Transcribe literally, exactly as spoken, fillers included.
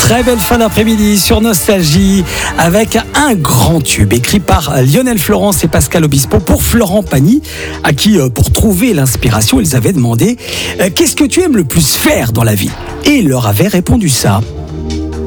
Très belle fin d'après-midi sur Nostalgie avec un grand tube écrit par Lionel Florence et Pascal Obispo pour Florent Pagny, à qui, pour trouver l'inspiration, ils avaient demandé « Qu'est-ce que tu aimes le plus faire dans la vie ?» Et il leur avait répondu ça.